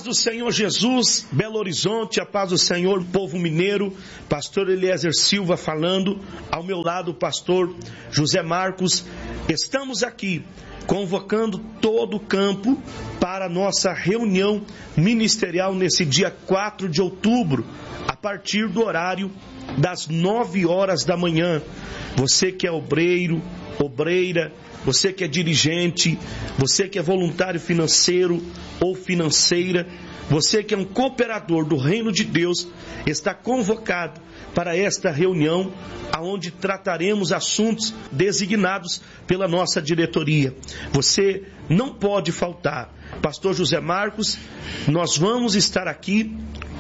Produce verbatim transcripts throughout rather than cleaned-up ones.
do Senhor Jesus, Belo Horizonte, a paz do Senhor, povo mineiro, pastor Eliezer Silva falando, ao meu lado o pastor José Marcos. Estamos aqui convocando todo o campo para a nossa reunião ministerial nesse dia quatro de outubro, a partir do horário das nove horas da manhã. Você que é obreiro, obreira, você que é dirigente, você que é voluntário financeiro ou financeira, você que é um cooperador do Reino de Deus, está convocado para esta reunião, aonde trataremos assuntos designados pela nossa diretoria. Você não pode faltar. Pastor José Marcos, nós vamos estar aqui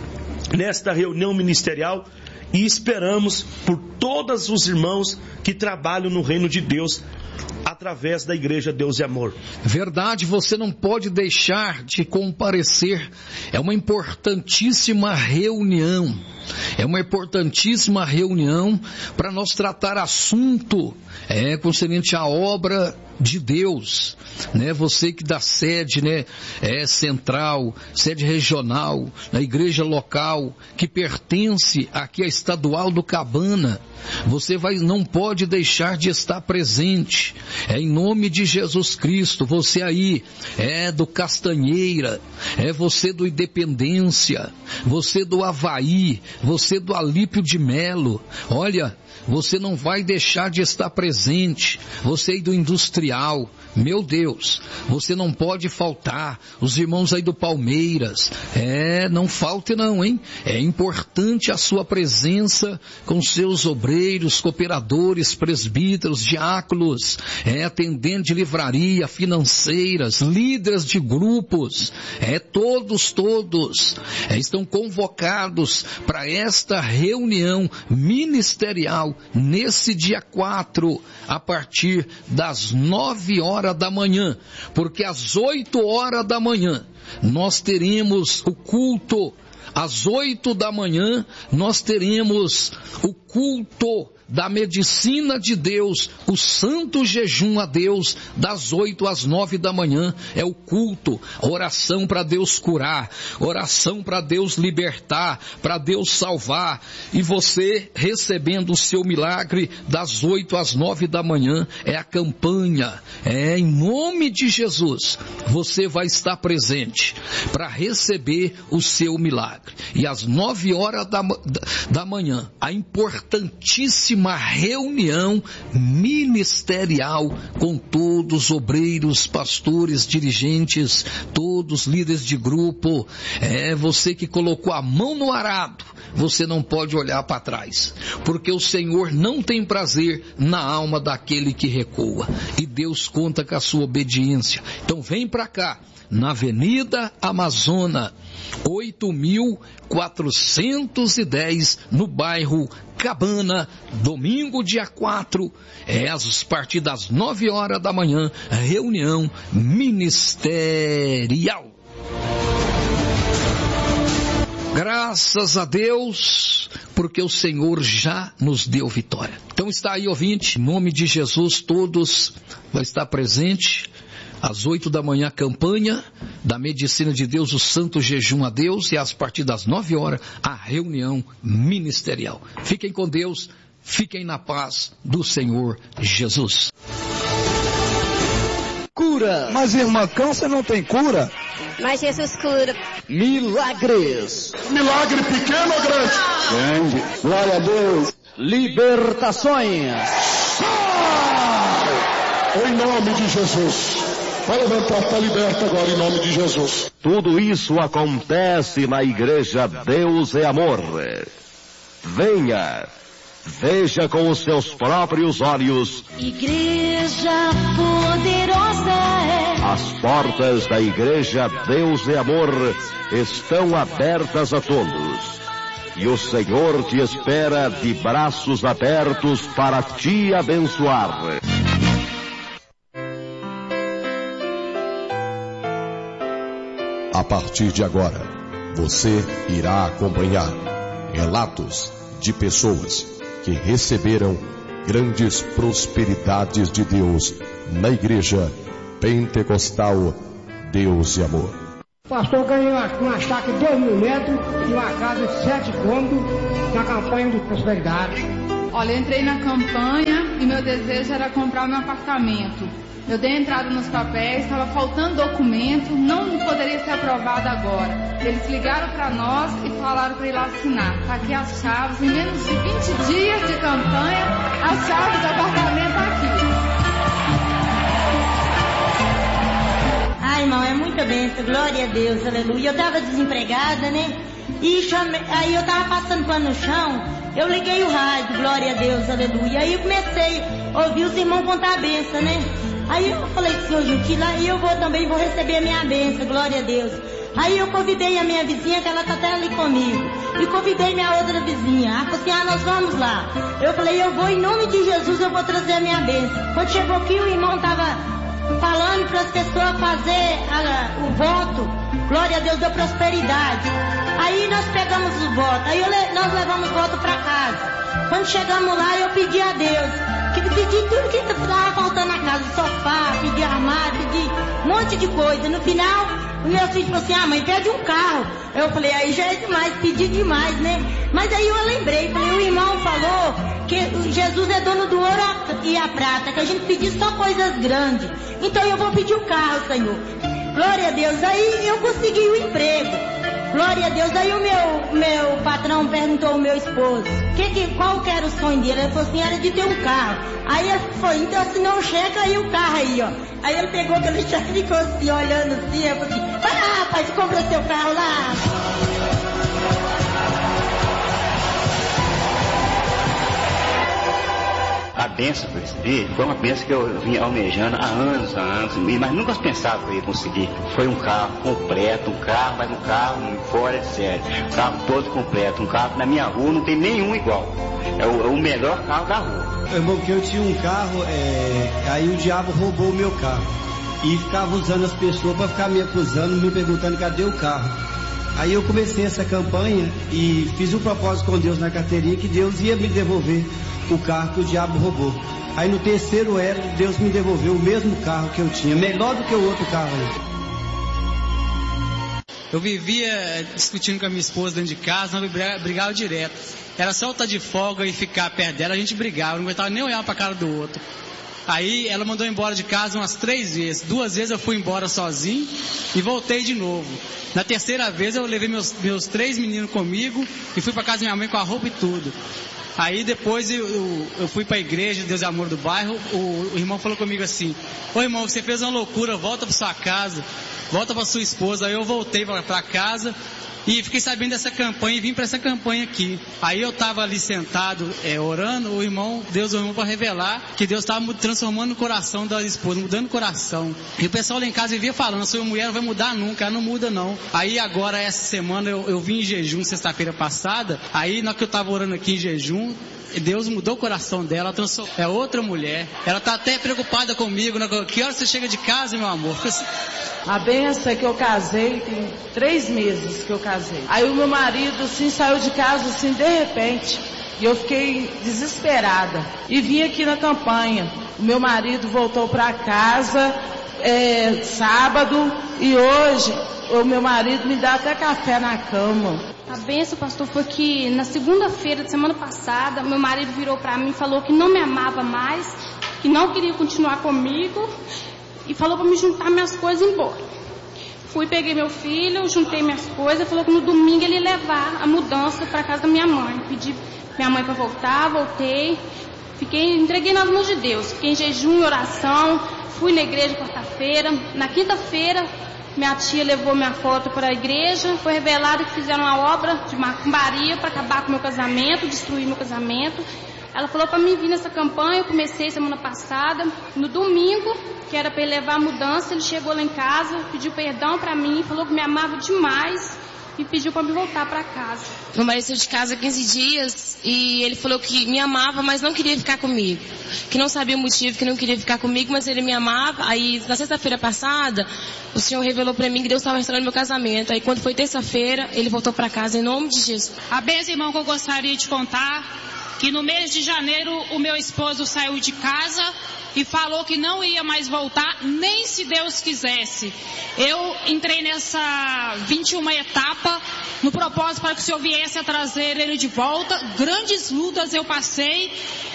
nesta reunião ministerial e esperamos por todos os irmãos que trabalham no Reino de Deus através da Igreja Deus e Amor. Verdade, você não pode deixar de comparecer. É uma importantíssima reunião. É uma importantíssima reunião para nós tratar assunto é, concernente à obra de Deus, né? Você que dá sede, né? É central, sede regional, na igreja local, que pertence aqui à Estadual do Cabana, você vai, não pode deixar de estar presente. É em nome de Jesus Cristo. Você aí é do Castanheira, é você do Independência, você do Avaí, você do Alípio de Melo. Olha, você não vai deixar de estar presente. Você aí do Industrial, meu Deus, você não pode faltar. Os irmãos aí do Palmeiras, é, não falte não, hein? É importante a sua presença com seus obreiros, cooperadores, presbíteros, diáconos, é, atendente de livraria, financeiras, líderes de grupos, é, todos, todos, é, estão convocados para esta reunião ministerial nesse dia quatro, a partir das nove horas da manhã, porque às oito horas da manhã nós teremos o culto, às oito da manhã nós teremos o culto da medicina de Deus, o santo jejum a Deus, das oito às nove da manhã, é o culto, oração para Deus curar, oração para Deus libertar, para Deus salvar, e você recebendo o seu milagre das oito às nove da manhã, é a campanha, é em nome de Jesus, você vai estar presente para receber o seu milagre, e às nove horas da, da manhã, a importantíssima uma reunião ministerial com todos os obreiros, pastores, dirigentes, todos líderes de grupo. É você que colocou a mão no arado, você não pode olhar para trás, porque o Senhor não tem prazer na alma daquele que recua, e Deus conta com a sua obediência. Então vem para cá, na Avenida Amazônia, oito mil quatrocentos e dez, no bairro Cabana, domingo dia quatro, é a partir das nove horas da manhã, reunião ministerial. Graças a Deus, porque o Senhor já nos deu vitória. Então está aí, ouvinte, em nome de Jesus, todos vai estar presente. Às oito da manhã, a campanha da medicina de Deus, o santo jejum a Deus, e às partir das nove horas, a reunião ministerial. Fiquem com Deus, fiquem na paz do Senhor Jesus. Cura. Mas irmã, câncer não tem cura? Mas Jesus cura. Milagres. Milagre pequeno ou grande? Grande. Glória a Deus. Libertações. Em nome de Jesus. Vai levantar, está liberto agora em nome de Jesus. Tudo isso acontece na Igreja Deus é Amor. Venha, veja com os seus próprios olhos. Igreja poderosa é. As portas da Igreja Deus é Amor estão abertas a todos. E o Senhor te espera de braços abertos para te abençoar. A partir de agora, você irá acompanhar relatos de pessoas que receberam grandes prosperidades de Deus na Igreja Pentecostal Deus e Amor. Pastor, ganhei uma, uma chácara de dois mil metros e uma casa de sete cômodos na campanha de prosperidade. Olha, eu entrei na campanha e meu desejo era comprar o meu apartamento. Eu dei entrada nos papéis, estava faltando documento, não poderia ser aprovado agora. Eles ligaram para nós e falaram para ir lá assinar. Está aqui as chaves, em menos de vinte dias de campanha, as chaves do apartamento aqui. Ai, irmão, é muita bênção, glória a Deus, aleluia. Eu estava desempregada, né? E chame... aí eu estava passando pano no chão, eu liguei o rádio, glória a Deus, aleluia. Aí eu comecei a ouvir os irmãos contar a bênção, né? Aí eu falei com o senhor Gentila, aí eu vou também, vou receber a minha bênção, glória a Deus. Aí eu convidei a minha vizinha, que ela está até ali comigo, e convidei minha outra vizinha. Ela falou assim, ah, nós vamos lá. Eu falei, eu vou, em nome de Jesus, eu vou trazer a minha bênção. Quando chegou aqui, o irmão estava falando para as pessoas fazer a, o voto, glória a Deus, da prosperidade. Aí nós pegamos os votos, aí eu, nós levamos o voto para casa. Quando chegamos lá, eu pedi a Deus, que pedi tudo que estava faltando na casa, sofá, pedi armário, pedi um monte de coisa. No final, o meu filho falou assim, ah, mãe, pede um carro. Eu falei, aí já é demais, pedi demais, né? Mas aí eu lembrei, falei, o irmão falou que Jesus é dono do ouro e a prata, que a gente pedisse só coisas grandes. Então eu vou pedir o carro, Senhor. Glória a Deus. Aí eu consegui o emprego. Glória a Deus. Aí o meu, meu patrão perguntou ao meu esposo, que, que, qual que era o sonho dele? Ele falou assim, era de ter um carro. Aí ele falou, então assinou um cheque, aí o carro aí, ó. Aí ele pegou aquele cheque e ficou assim, olhando assim, eu falei assim, vai lá, rapaz, compra seu carro lá. A benção que eu recebi foi uma benção que eu vinha almejando há anos, há anos, mas nunca pensava que eu ia conseguir. Foi um carro completo, um carro, mas um carro fora de série. Um carro todo completo, um carro que na minha rua não tem nenhum igual. É o, é o melhor carro da rua. Irmão, porque eu tinha um carro, é... aí o diabo roubou o meu carro. E ficava usando as pessoas para ficar me acusando, me perguntando cadê o carro. Aí eu comecei essa campanha e fiz um propósito com Deus na carteirinha que Deus ia me devolver o carro que o diabo roubou. Aí no terceiro elo, Deus me devolveu o mesmo carro que eu tinha, melhor do que o outro carro aí. Eu vivia discutindo com a minha esposa dentro de casa, nós brigava direto. Era só eu estar de folga e ficar perto dela, a gente brigava, não aguentava nem olhar para a cara do outro. Aí ela mandou embora de casa umas três vezes. Duas vezes eu fui embora sozinho e voltei de novo. Na terceira vez eu levei meus, meus três meninos comigo e fui para casa da minha mãe com a roupa e tudo. Aí depois eu, eu, eu fui para a igreja Deus e Amor do bairro. O, o irmão falou comigo assim, ô irmão, você fez uma loucura, volta para sua casa, volta para sua esposa. Aí eu voltei para casa e fiquei sabendo dessa campanha e vim para essa campanha aqui. Aí eu estava ali sentado, é, orando, o irmão, Deus o irmão para revelar que Deus estava transformando o coração da esposa, mudando o coração. E o pessoal lá em casa vivia falando, sua mulher não vai mudar nunca, ela não muda não. Aí agora essa semana eu, eu vim em jejum, sexta-feira passada, aí na que eu estava orando aqui em jejum, Deus mudou o coração dela, transformou, é outra mulher. Ela está até preocupada comigo, né? Que hora você chega de casa, meu amor? A benção é que eu casei, tem três meses que eu casei. Aí o meu marido, assim, saiu de casa, assim, de repente, e eu fiquei desesperada. E vim aqui na campanha. O meu marido voltou para casa é, sábado, e hoje o meu marido me dá até café na cama. A bênção, pastor, foi que na segunda-feira de semana passada, meu marido virou para mim e falou que não me amava mais, que não queria continuar comigo, e falou para me juntar minhas coisas e ir embora. Fui, peguei meu filho, juntei minhas coisas, falou que no domingo ele ia levar a mudança para casa da minha mãe. Pedi minha mãe para voltar, voltei, fiquei, entreguei nas mãos de Deus, fiquei em jejum e oração, fui na igreja quarta-feira, na quinta-feira, minha tia levou minha foto para a igreja, foi revelado que fizeram uma obra de macumbaria para acabar com o meu casamento, destruir meu casamento. Ela falou para mim vir nessa campanha, eu comecei semana passada, no domingo, que era para ele levar a mudança, ele chegou lá em casa, pediu perdão para mim, falou que me amava demais e pediu para me voltar para casa. Meu marido saiu de casa há quinze dias e ele falou que me amava, mas não queria ficar comigo. Que não sabia o motivo, que não queria ficar comigo, mas ele me amava. Aí, na sexta-feira passada, o Senhor revelou para mim que Deus estava restaurando meu casamento. Aí, quando foi terça-feira, ele voltou para casa em nome de Jesus. A benção, irmão, que eu gostaria de contar, que no mês de janeiro o meu esposo saiu de casa e falou que não ia mais voltar, nem se Deus quisesse. Eu entrei nessa vinte e uma etapa no propósito para que o Senhor viesse a trazer ele de volta. Grandes lutas eu passei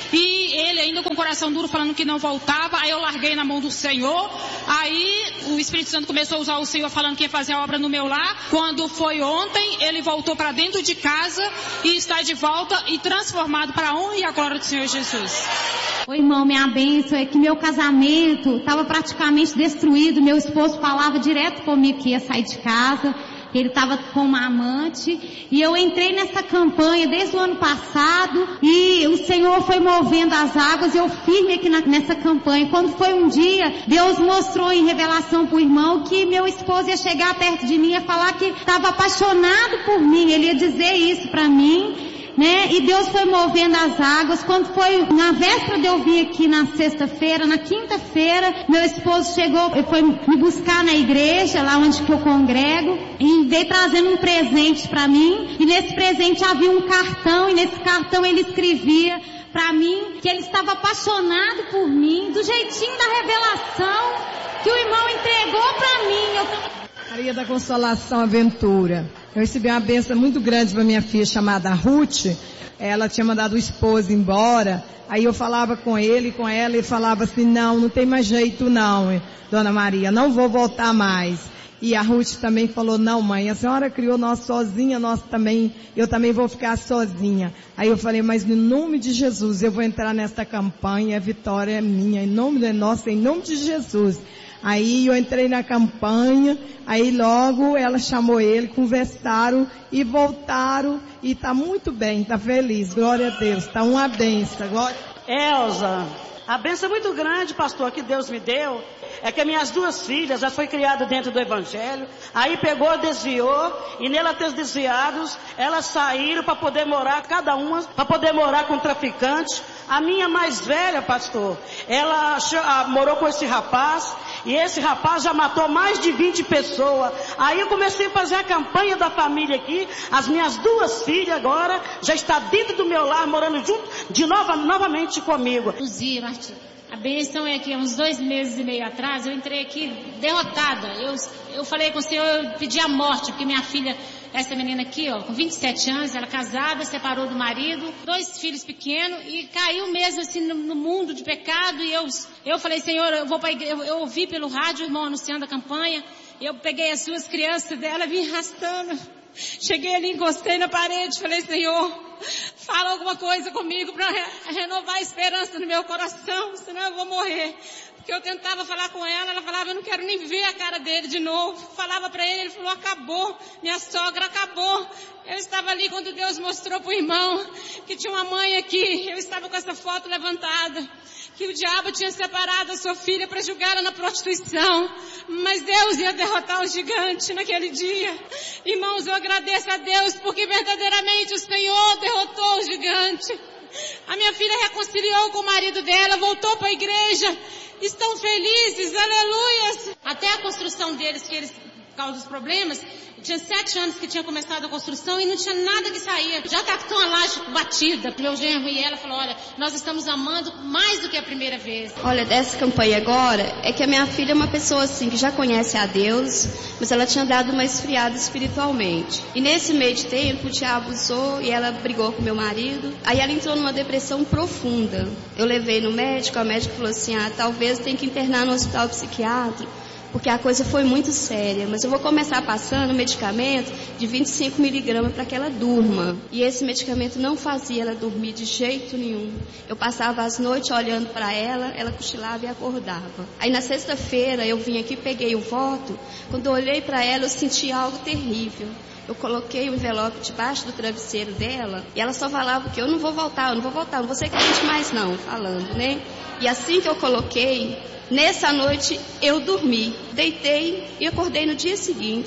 e ele ainda com o coração duro falando que não voltava. Aí eu larguei na mão do Senhor. Aí o Espírito Santo começou a usar o Senhor falando que ia fazer a obra no meu lar. Quando foi ontem, ele voltou para dentro de casa e está de volta e transformado para a honra e a glória do Senhor Jesus. Oi, irmão, minha bênção é que meu casamento estava praticamente destruído. Meu esposo falava direto comigo que ia sair de casa, que ele estava com uma amante. E eu entrei nessa campanha desde o ano passado e o Senhor foi movendo as águas e eu firme aqui na, nessa campanha. Quando foi um dia, Deus mostrou em revelação para o irmão que meu esposo ia chegar perto de mim e ia falar que estava apaixonado por mim. Ele ia dizer isso para mim. Né? E Deus foi movendo as águas. Quando foi na véspera de eu vir aqui na sexta-feira, na quinta-feira, meu esposo chegou, foi me buscar na igreja, lá onde que eu congrego, e veio trazendo um presente para mim, e nesse presente havia um cartão, e nesse cartão ele escrevia para mim que ele estava apaixonado por mim, do jeitinho da revelação que o irmão entregou para mim. Eu... Maria da Consolação Aventura. Eu recebi uma bênção muito grande para minha filha chamada Ruth. Ela tinha mandado o esposo embora. Aí eu falava com ele, com ela, e falava assim, não, não tem mais jeito não, Dona Maria, não vou voltar mais. E a Ruth também falou, não mãe, a senhora criou nós sozinha, nós também, eu também vou ficar sozinha. Aí eu falei, mas no nome de Jesus, eu vou entrar nesta campanha, a vitória é minha, em nome de nosso, em nome de Jesus. Aí eu entrei na campanha, aí logo ela chamou ele, conversaram e voltaram e está muito bem, está feliz, glória a Deus, está uma benção. Glória... Elza, a benção muito grande, pastor, que Deus me deu, é que minhas duas filhas já foi criada dentro do Evangelho, aí pegou, desviou, e nela ter desviados, elas saíram para poder morar, cada uma, para poder morar com traficantes. A minha mais velha, pastor, ela morou com esse rapaz, e esse rapaz já matou mais de vinte pessoas. Aí eu comecei a fazer a campanha da família aqui. As minhas duas filhas agora já estão dentro do meu lar, morando junto de nova, novamente comigo. Luzia, Martim, a benção é que há uns dois meses e meio atrás eu entrei aqui derrotada. Eu, eu falei com o Senhor, eu pedi a morte, porque minha filha, essa menina aqui, ó, com vinte e sete anos, ela casada, separou do marido, dois filhos pequenos e caiu mesmo assim no, no mundo de pecado. E eu, eu falei, Senhor, eu vou para igreja. Eu, eu ouvi pelo rádio o irmão anunciando a campanha. Eu peguei as duas crianças dela, vim arrastando. Cheguei ali, encostei na parede, falei, Senhor, fala alguma coisa comigo para re, renovar a esperança no meu coração, senão eu vou morrer. Porque eu tentava falar com ela, ela falava, eu não quero nem ver a cara dele de novo. Falava para ele, ele falou, acabou, minha sogra acabou. Eu estava ali quando Deus mostrou para o irmão que tinha uma mãe aqui, eu estava com essa foto levantada, que o diabo tinha separado a sua filha para julgá-la na prostituição, mas Deus ia derrotar o gigante naquele dia. Irmãos, eu agradeço a Deus porque verdadeiramente o Senhor derrotou o gigante. A minha filha reconciliou com o marido dela, voltou para a igreja, estão felizes, aleluias. Até a construção deles, que eles, por causa dos problemas, tinha sete anos que tinha começado a construção e não tinha nada que saía. Já está com a laje batida. Meu genro e ela falou, olha, nós estamos amando mais do que a primeira vez. Olha, dessa campanha agora, é que a minha filha é uma pessoa assim, que já conhece a Deus, mas ela tinha dado uma esfriada espiritualmente. E nesse meio de tempo, o diabo usou e ela brigou com meu marido. Aí ela entrou numa depressão profunda. Eu levei no médico, a médica falou assim, ah, talvez tem que internar no hospital psiquiátrico, porque a coisa foi muito séria, mas eu vou começar passando medicamento de vinte e cinco miligramas para que ela durma. E esse medicamento não fazia ela dormir de jeito nenhum. Eu passava as noites olhando para ela, ela cochilava e acordava. Aí na sexta-feira eu vim aqui, peguei o voto, quando eu olhei para ela eu senti algo terrível. Eu coloquei o envelope debaixo do travesseiro dela e ela só falava que eu não vou voltar, eu não vou voltar, não vou ser crente mais não, falando, né? E assim que eu coloquei, nessa noite eu dormi, deitei e acordei no dia seguinte.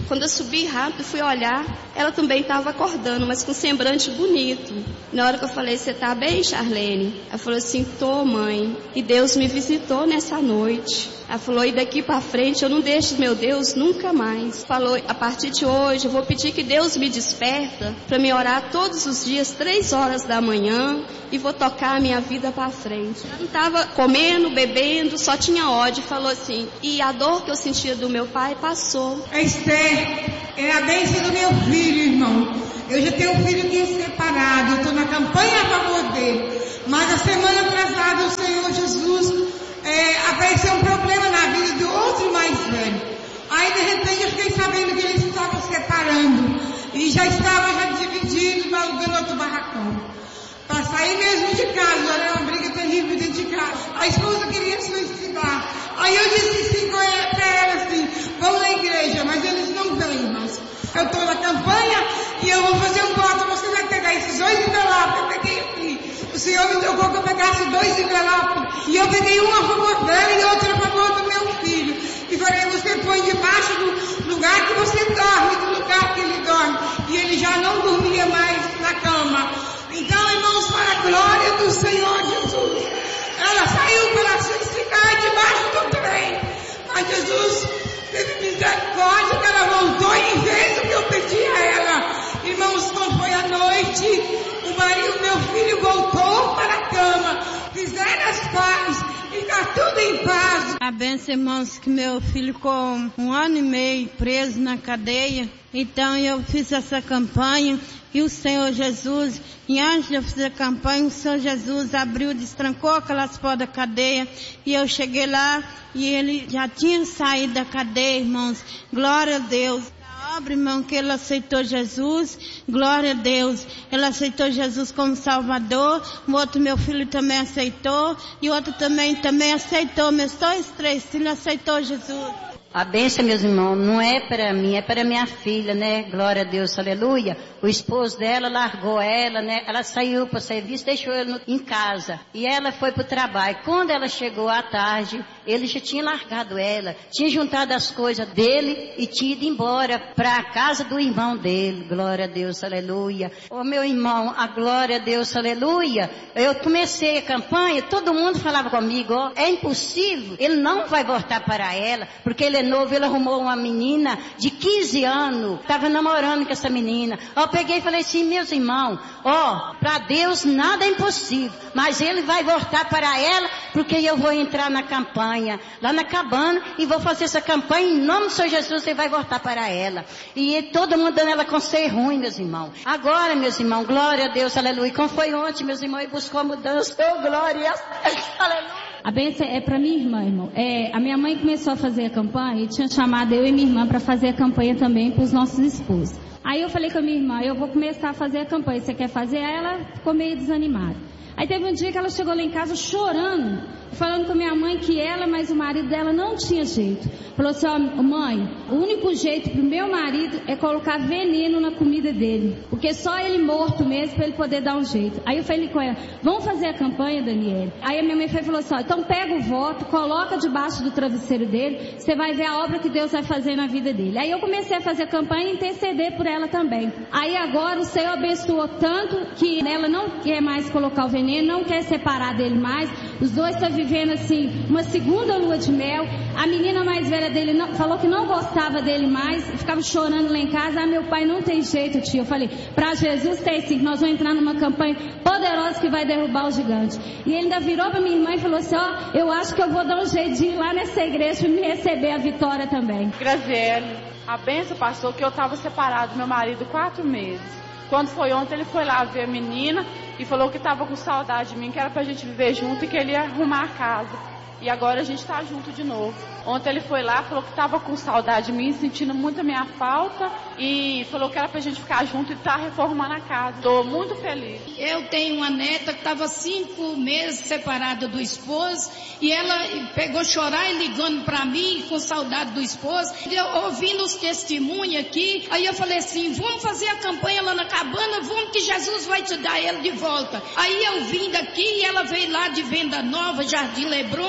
Quando eu subi rápido, fui olhar, ela também estava acordando, mas com um semblante bonito. Na hora que eu falei, você tá bem, Charlene? Ela falou assim, tô, mãe. E Deus me visitou nessa noite. Ela falou, e daqui para frente eu não deixo meu Deus nunca mais. Falou, a partir de hoje eu vou pedir que Deus me desperta para me orar todos os dias, três horas da manhã, e vou tocar a minha vida para frente. Eu não estava comendo, bebendo, só tinha ódio. Falou assim, e a dor que eu sentia do meu pai passou. Esther, é a bênção do meu filho, irmão. Eu já tenho um filho que é separado, eu estou na campanha a favor dele. Mas a semana atrasada o Senhor Jesus é, apareceu um problema na vida do outro mais velho. Aí de repente eu fiquei sabendo que eles estavam separando. E já estavam já divididos, alugando outro barracão. Para sair mesmo de casa, era uma briga terrível dentro de casa. A esposa queria suicidar. Aí eu disse assim para ela assim, vamos na igreja, mas eles não vêm mais. Eu estou na campanha e eu vou fazer um voto, você vai pegar esses dois envelopes, eu peguei aqui. O Senhor me tocou que eu pegasse dois envelopes. E eu peguei um a favor dela e outro a favor do meu filho. E falei, você põe debaixo do lugar que você dorme, do lugar que ele dorme. E ele já não dormia mais na cama. Então, irmãos, para a glória do Senhor Jesus, ela saiu para suicidar debaixo do trem. Mas Jesus teve misericórdia que ela voltou e fez o que eu pedi a ela. Irmãos, quando foi à noite, o marido, meu filho, voltou para a cama. Fizeram as pazes e está tudo em paz. A benção, irmãos, que meu filho ficou um ano e meio preso na cadeia. Então eu fiz essa campanha e o Senhor Jesus, e antes de eu fazer a campanha, o Senhor Jesus abriu, destrancou aquelas portas da cadeia e eu cheguei lá e ele já tinha saído da cadeia, irmãos. Glória a Deus. Obra, irmão, que ele aceitou Jesus, glória a Deus, ele aceitou Jesus como Salvador, o outro meu filho também aceitou, e o outro também, também aceitou, meus dois, três filhos aceitou Jesus. A bênção, meus irmãos, não é para mim, é para minha filha, né? Glória a Deus, aleluia. O esposo dela largou ela, né? Ela saiu para o serviço, deixou ele no, em casa. E ela foi para o trabalho. Quando ela chegou à tarde, ele já tinha largado ela, tinha juntado as coisas dele e tinha ido embora para a casa do irmão dele. Glória a Deus, aleluia. Ô meu irmão, a glória a Deus, aleluia. Eu comecei a campanha, todo mundo falava comigo, ó, é impossível, ele não vai voltar para ela, porque ele é novo, ele arrumou uma menina de quinze anos, estava namorando com essa menina. Eu peguei e falei assim, meus irmãos, ó, para Deus nada é impossível, mas ele vai voltar para ela, porque eu vou entrar na campanha, lá na cabana, e vou fazer essa campanha, em nome do Senhor Jesus, ele vai voltar para ela. E todo mundo dando ela conselho ruim, meus irmãos. Agora, meus irmãos, glória a Deus, aleluia. Como foi ontem, meus irmãos, e buscou a mudança, oh, glória, aleluia. A bênção é para minha irmã, irmão. É, a minha mãe começou a fazer a campanha e tinha chamado eu e minha irmã para fazer a campanha também para os nossos esposos. Aí eu falei com a minha irmã, eu vou começar a fazer a campanha, você quer fazer? Aí ela ficou meio desanimada. Aí teve um dia que ela chegou lá em casa chorando, falando com a minha mãe que ela, mas o marido dela não tinha jeito. Falou assim, ó, mãe, o único jeito pro meu marido é colocar veneno na comida dele, porque só ele morto mesmo para ele poder dar um jeito. Aí eu falei com ela, vamos fazer a campanha, Daniela? Aí a minha mãe foi e falou assim, ó, então pega o voto, coloca debaixo do travesseiro dele, você vai ver a obra que Deus vai fazer na vida dele. Aí eu comecei a fazer a campanha e interceder por ela também. Aí agora o Senhor abençoou tanto que ela não quer mais colocar o veneno, não quer separar dele mais. Os dois estão vivendo assim uma segunda lua de mel. A menina mais velha dele não, falou que não gostava dele mais, ficava chorando lá em casa. Ah, meu pai não tem jeito, tio. Eu falei, para Jesus tem sim, nós vamos entrar numa campanha poderosa que vai derrubar o gigante. E ele ainda virou para minha irmã e falou assim, ó, oh, eu acho que eu vou dar um jeitinho lá nessa igreja e me receber a vitória também. Graziele, a benção passou que eu estava separado do meu marido quatro meses. Quando foi ontem, ele foi lá ver a menina e falou que estava com saudade de mim, que era pra gente viver junto e que ele ia arrumar a casa. E agora a gente está junto de novo. Ontem ele foi lá, falou que estava com saudade de mim, sentindo muito a minha falta, e falou que era pra gente ficar junto e estar tá reformando a casa. Estou muito feliz. Eu tenho uma neta que estava cinco meses separada do esposo, e ela pegou chorar e ligando para mim com saudade do esposo. Eu, ouvindo os testemunhos aqui, aí eu falei assim, vamos fazer a campanha lá na cabana, vamos que Jesus vai te dar ele de volta. Aí eu vim daqui e ela veio lá de Venda Nova, Jardim Lebron,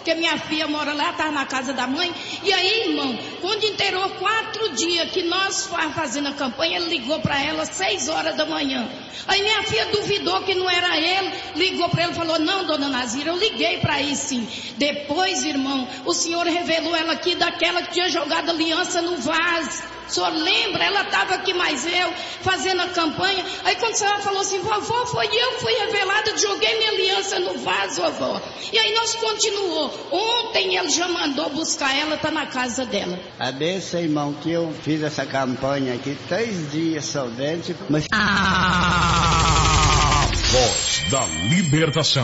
porque minha filha mora lá, estava na casa da mãe. E aí, irmão, quando inteirou quatro dias que nós fomos fazendo a campanha, ele ligou para ela às seis horas da manhã. Aí minha filha duvidou que não era ele, ligou para ele e falou, não, dona Nazira, eu liguei para aí sim. Depois, irmão, o senhor revelou ela aqui daquela que tinha jogado aliança no vaso. O senhor lembra? Ela estava aqui mais eu, fazendo a campanha. Aí quando a senhora falou assim, vovó, foi eu que fui revelada, joguei minha aliança no vaso, vovó. E aí nós continuou. Ontem ele já mandou buscar ela, está na casa dela. A benção, irmão, que eu fiz essa campanha aqui, três dias somente, mas... A voz da libertação.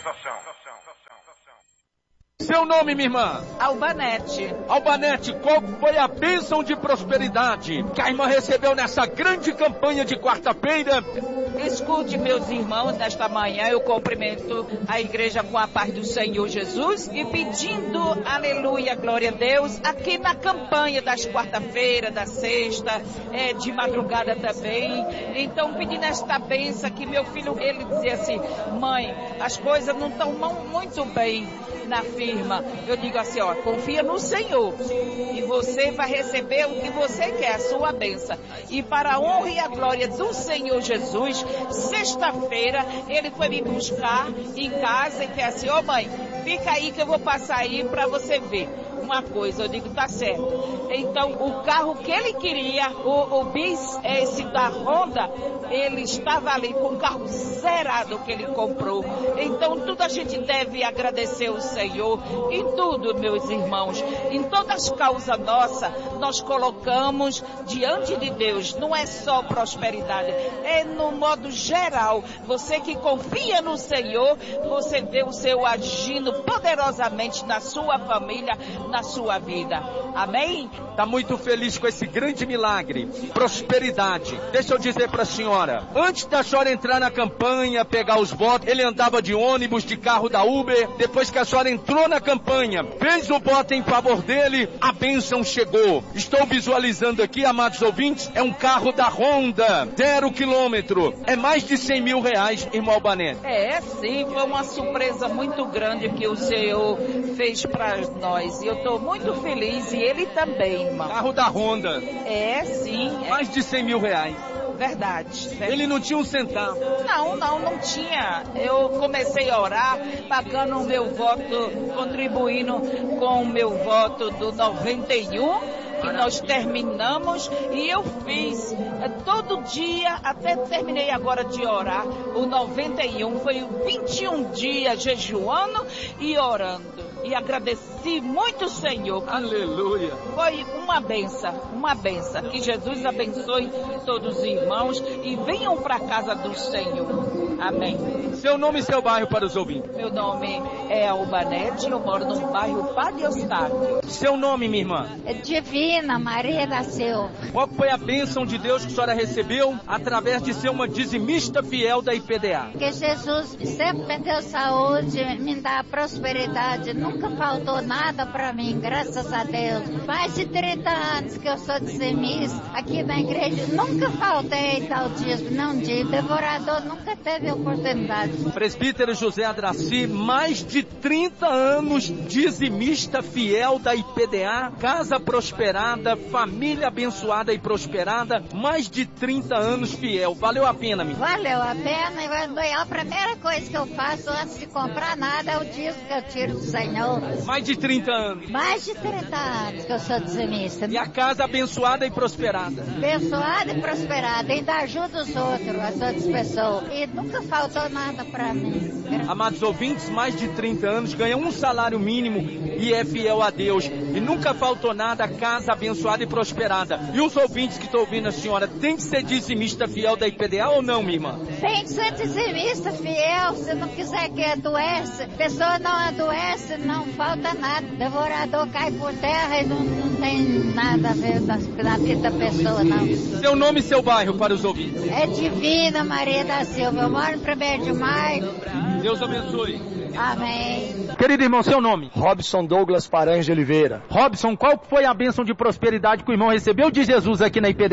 Seu nome, minha irmã? Albanete. Albanete, qual foi a bênção de prosperidade que a irmã recebeu nessa grande campanha de quarta-feira? Escute, meus irmãos, nesta manhã eu cumprimento a igreja com a paz do Senhor Jesus e pedindo, aleluia, glória a Deus, aqui na campanha das quarta-feira, da sexta, é, de madrugada também. Então, pedindo esta bênção que meu filho, ele dizia assim, mãe, as coisas não estão muito bem na firma. Eu digo assim, ó, confia no Senhor e você vai receber o que você quer, a sua bênção. E para a honra e a glória do Senhor Jesus, sexta-feira ele foi me buscar em casa e disse assim, ô mãe, fica aí que eu vou passar aí para você ver uma coisa. Eu digo, tá certo. Então o carro que ele queria, o, o bis, esse da Honda, ele estava ali com o carro zerado que ele comprou. Então tudo a gente deve agradecer o Senhor, em tudo, meus irmãos, em todas as causas nossas, nós colocamos diante de Deus, não é só prosperidade, é no modo geral, você que confia no Senhor, você vê o Senhor agindo poderosamente na sua família, na sua vida, amém? Está muito feliz com esse grande milagre, prosperidade. Deixa eu dizer para a senhora, antes da senhora entrar na campanha, pegar os votos, ele andava de ônibus, de carro da Uber. Depois que a senhora entrou na campanha, fez o voto em favor dele, a bênção chegou. Estou visualizando aqui, amados ouvintes, é um carro da Honda, zero quilômetro, é mais de cem mil reais, irmão Albanete. É, sim, foi uma surpresa muito grande que o Senhor fez para nós. E eu estou muito feliz, e ele também, irmão. Carro da Honda. É, sim. Mais de cem mil reais. Verdade, verdade. Ele não tinha um centavo. Não, não, não tinha. Eu comecei a orar, pagando o meu voto, contribuindo com o meu voto do noventa e um, que nós terminamos, e eu fiz é, todo dia, até terminei agora de orar, o noventa e um, foi vinte e um dias jejuando e orando. E agradeci muito o Senhor. Aleluia. Foi uma benção, uma benção. Que Jesus abençoe todos os irmãos e venham para a casa do Senhor. Amém. Seu nome e seu bairro para os ouvintes. Meu nome é Albanete, eu moro no bairro Padre Eustáquio. Seu nome, minha irmã? É Divina Maria da Silva. Qual foi a bênção de Deus que a senhora recebeu através de ser uma dizimista fiel da I P D A? Que Jesus sempre me deu saúde, me dá prosperidade, nunca faltou nada para mim, graças a Deus. Mais de trinta anos que eu sou dizimista aqui na igreja, nunca faltei tal dízimo, não dia. Devorador nunca teve oportunidade. Presbítero José Adraci, mais de trinta anos dizimista fiel da I P D A, casa prosperada, família abençoada e prosperada, mais de trinta anos fiel. Valeu a pena, minha? Valeu a pena, e a primeira coisa que eu faço antes de comprar nada é o dízimo que eu tiro do Senhor. Mais de trinta anos. Mais de trinta anos que eu sou dizimista. E a casa abençoada e prosperada. Abençoada e prosperada. Ainda ajuda os outros, as outras pessoas. E nunca faltou nada para mim. Amados ouvintes, mais de trinta anos, ganha um salário mínimo e é fiel a Deus. E nunca faltou nada, casa abençoada e prosperada. E os ouvintes que estão ouvindo a senhora, tem que ser dizimista fiel da I P D A ou não, minha irmã? Tem que ser dizimista fiel. Se não quiser que adoece, pessoa não adoece, não falta nada. Devorador cai por terra e não, não tem nada a ver na, na vida da pessoa, não. Seu nome e seu bairro para os ouvintes? É Divina Maria da Silva. Eu moro no primeiro de maio. Deus abençoe. Amém. Querido irmão, seu nome? Robson Douglas Paranhos de Oliveira. Robson, qual foi a bênção de prosperidade que o irmão recebeu de Jesus aqui na I P D A?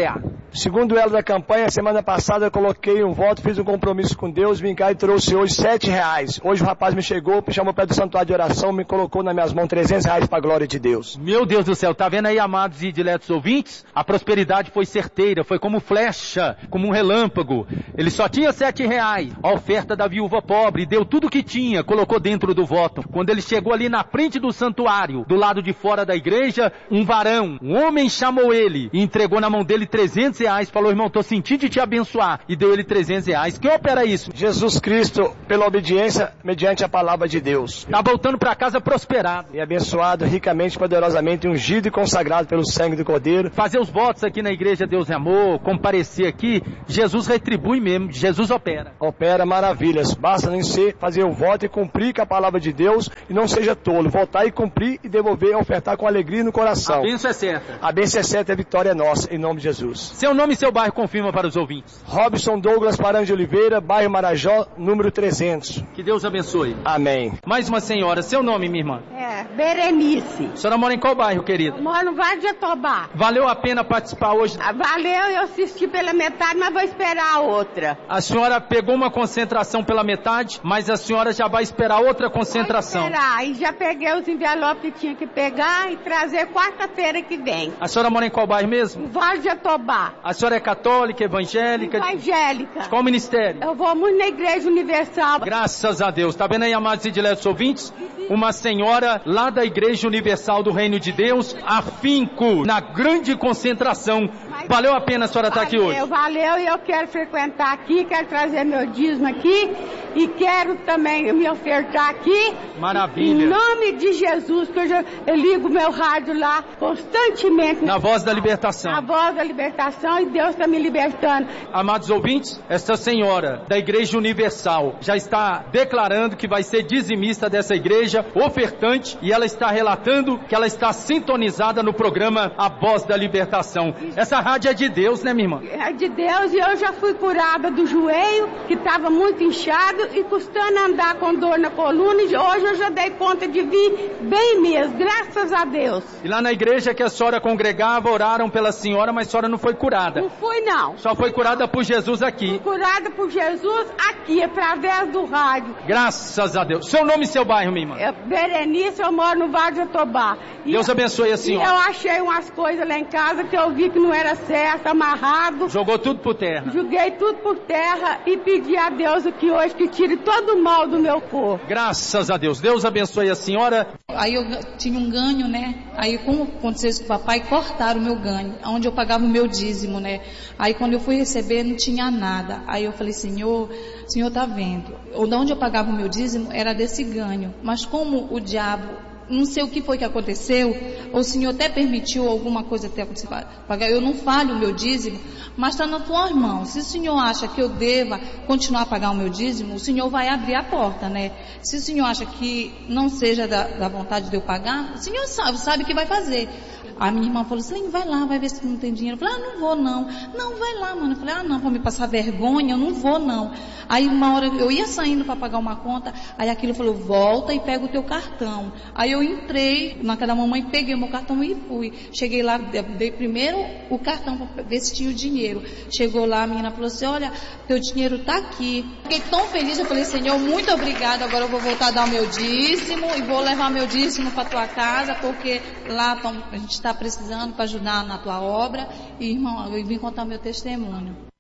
Segundo ela da campanha, semana passada eu coloquei um voto, fiz um compromisso com Deus, vim cá e trouxe hoje sete reais. Hoje o rapaz me chegou, me chamou perto do santuário de oração, me colocou nas minhas mãos trezentos reais para a glória de Deus. Meu Deus do céu, tá vendo aí, amados e diletos ouvintes? A prosperidade foi certeira, foi como flecha, como um relâmpago. Ele só tinha sete reais. A oferta da viúva pobre, deu tudo que tinha, colocou dentro do voto. Quando ele chegou ali na frente do santuário, do lado de fora da igreja, um varão, um homem chamou ele e entregou na mão dele trezentos reais, falou, irmão, tô sentindo de te abençoar, e deu ele trezentos reais. Quem opera isso? Jesus Cristo, pela obediência, mediante a palavra de Deus. Tá voltando para casa prosperado. E abençoado ricamente, poderosamente, ungido e consagrado pelo sangue do Cordeiro. Fazer os votos aqui na igreja Deus é Amor, comparecer aqui, Jesus retribui mesmo, Jesus opera. Opera maravilhas, basta não ser, fazer o voto e cumprir com a palavra de Deus, e não seja tolo, voltar e cumprir e devolver, ofertar com alegria no coração. A bênção é certa. A bênção é certa, a vitória é nossa, em nome de Jesus. Seu nome e seu bairro confirma para os ouvintes. Robson Douglas Paranhos de Oliveira, bairro Marajó, número trezentos. Que Deus abençoe. Amém. Mais uma senhora, seu nome, minha irmã? É, Berenice. A senhora mora em qual bairro, querida? Moro no Vale de Jatobá. Valeu a pena participar hoje? Ah, valeu, eu assisti pela metade, mas vou esperar a outra. A senhora pegou uma concentração pela metade, mas a senhora já vai esperar outra concentração. Vou esperar, e já peguei os envelopes que tinha que pegar e trazer quarta-feira que vem. A senhora mora em qual bairro mesmo? Vale de Jatobá. A senhora é católica, evangélica? Evangélica. Qual ministério? Eu vou muito na Igreja Universal. Graças a Deus. Tá vendo aí, amados e diletos ouvintes? Uma senhora lá da Igreja Universal do Reino de Deus, afinco, na grande concentração. Mas valeu a pena a senhora estar aqui hoje? Valeu, e eu quero frequentar aqui, quero trazer meu dízimo aqui e quero também me ofertar aqui. Maravilha. Em nome de Jesus, que eu, já, eu ligo meu rádio lá constantemente. Na Voz da Libertação. Na Voz da Libertação, e Deus está me libertando. Amados ouvintes, esta senhora da Igreja Universal já está declarando que vai ser dizimista dessa igreja, ofertante, e ela está relatando que ela está sintonizada no programa A Voz da Libertação. Essa rádio é de Deus, né, minha irmã? É de Deus, e eu já fui curada do joelho, que estava muito inchado e custando andar com dor na coluna, e hoje eu já dei conta de vir bem mesmo, graças a Deus. E lá na igreja que a senhora congregava, oraram pela senhora, mas a senhora não foi curada? Não fui, não. Só foi curada por Jesus aqui? Fui curada por Jesus aqui, através do rádio. Graças a Deus. Seu nome e seu bairro, minha irmã? É Berenice, eu moro no Vale de Jatobá. Deus e, abençoe a senhora. E eu achei umas coisas lá em casa que eu vi que não era certo, amarrado. Jogou tudo por terra. Joguei tudo por terra e pedi a Deus aqui hoje que tire todo o mal do meu corpo. Graças a Deus. Deus abençoe a senhora. Aí eu tinha um ganho, né? Aí como aconteceu isso com o papai, cortaram o meu ganho, onde eu pagava o meu dízimo, né? Aí quando eu fui receber, não tinha nada. Aí eu falei, Senhor, Senhor tá vendo. Ou de onde eu pagava o meu dízimo era desse ganho. Mas como o diabo, não sei o que foi que aconteceu, o Senhor até permitiu alguma coisa ter acontecido, eu não falho o meu dízimo, mas está nas tuas mãos. Se o Senhor acha que eu deva continuar a pagar o meu dízimo, o Senhor vai abrir a porta, né? Se o Senhor acha que não seja da, da vontade de eu pagar, o Senhor sabe, sabe o que vai fazer. A minha irmã falou assim, vai lá, vai ver se não tem dinheiro. Eu falei, ah, não vou não. Não, vai lá, mano. Eu falei, ah, não, para me passar vergonha, eu não vou não. Aí uma hora eu ia saindo para pagar uma conta, aí aquilo falou, volta e pega o teu cartão. Aí eu entrei na casa da mamãe, peguei o meu cartão e fui. Cheguei lá, dei primeiro o cartão para ver se tinha o dinheiro. Chegou lá, a menina falou assim, olha, teu dinheiro tá aqui. Fiquei tão feliz, eu falei, Senhor, muito obrigada, agora eu vou voltar a dar o meu dízimo e vou levar meu dízimo para tua casa, porque lá a gente está precisando para ajudar na tua obra. E, irmão, eu vim contar meu testemunho.